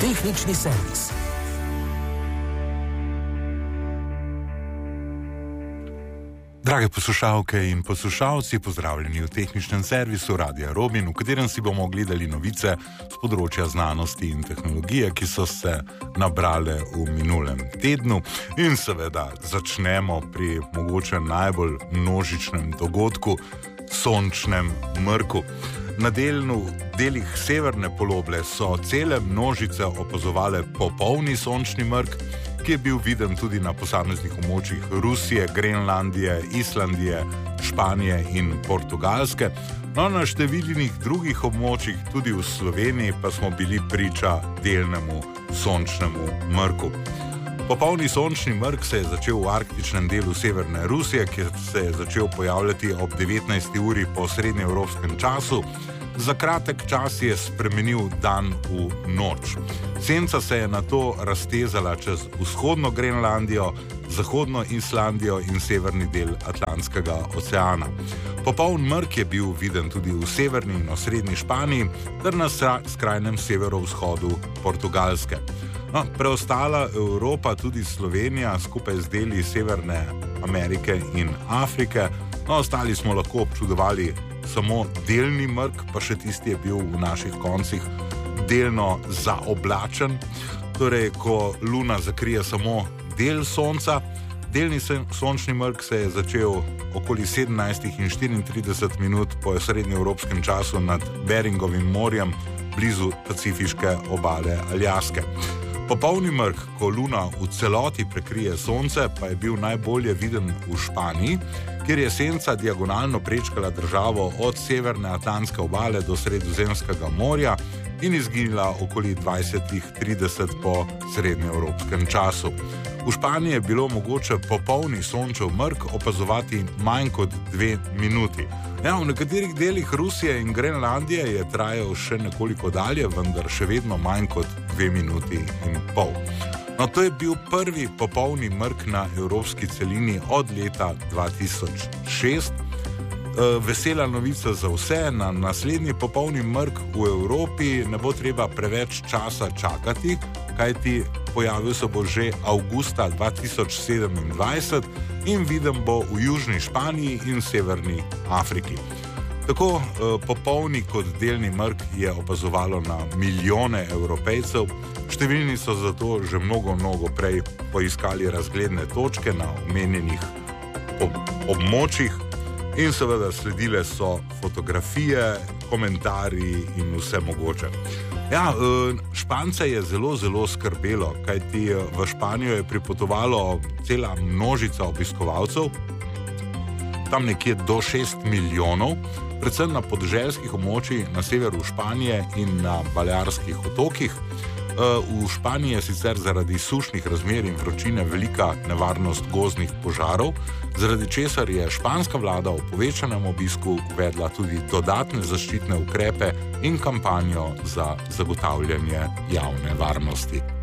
Tehnični servis. Drage poslušalke in poslušalci, pozdravljeni v tehničnem servisu Radia Robin, v katerem si bomo ogledali novice z področja znanosti in tehnologije, ki so se nabrale v minulem tednu. In seveda začnemo pri mogoče najbolj množičnem dogodku, sončnem mrku. Na delih severne poloble so cele množice opazovale popolni sončni mrk, ki je bil viden tudi na posameznih območjih Rusije, Grenlandije, Islandije, Španije in Portugalske. No, na številnih drugih območjih, tudi v Sloveniji, pa smo bili priča delnemu sončnemu mrku. Popolni sončni mrk se je začel v arktičnem delu severne Rusije, kjer se je začel pojavljati ob 19. uri po srednjeevropskem času. Za kratek čas je spremenil dan v noč. Senca se je nato raztezala čez vzhodno Grenlandijo, zahodno Islandijo in severni del Atlantskega oceana. Popoln mrk je bil viden tudi v severni in osrednji Španiji ter na skrajnem severovzhodu Portugalske. No, preostala Evropa, tudi Slovenija, skupaj z deli Severne Amerike in Afrike, no, ostali smo lahko občudovali samo delni mrk, pa še tisti je bil v naših koncih delno zaoblačen, torej ko luna zakrije samo del sonca. Delni sončni mrk se je začel okoli 17:34 po srednjeevropskem času nad Beringovim morjem blizu pacifiške obale Aljaske. Popolni mrk, ko luna v celoti prekrije sonce, pa je bil najbolje viden v Španiji, kjer je senca diagonalno prečkala državo od severne Atlantske obale do Sredozemskega morja in izginila okoli 20:30 po srednjeevropskem času. V Španiji je bilo mogoče popolni sončev mrk opazovati manj kot 2 minuti. Ja, v nekaterih delih Rusije in Grenlandije je trajal še nekoliko dalje, vendar še vedno manj kot 2 minuti in pol. No, to je bil prvi popolni mrk na evropski celini od leta 2006. Vesela novica za vse, na naslednji popolni mrk v Evropi ne bo treba preveč časa čakati, kajti pojavil se bo že avgusta 2027 in viden bo v južni Španiji in severni Afriki. Tako popolni kot delni mrk je opazovalo na milijone Evropejcev, številni so zato že mnogo prej poiskali razgledne točke na omenjenih območjih in seveda sledile so fotografije, komentarji in vse mogoče. Ja, Špance je zelo skrbelo, kajti v Španijo je pripotovalo cela množica obiskovalcev, tam nekje do 6 milijonov, predvsem na podeželskih območjih na severu Španije in na Balearskih otokih. V Španiji je sicer zaradi sušnih razmer in vročine velika nevarnost gozdnih požarov, zaradi česar je španska vlada v povečanem obisku uvedla tudi dodatne zaščitne ukrepe in kampanjo za zagotavljanje javne varnosti.